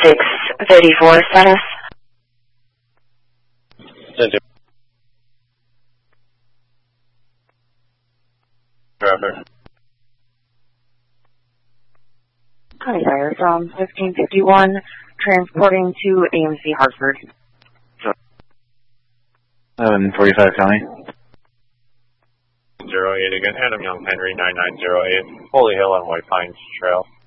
634 status. Driver. Hi there, from 1551, transporting to AMC Hartford. 1145 County. 08 again, Adam Young Henry 9908, Holy Hill on White Pines Trail.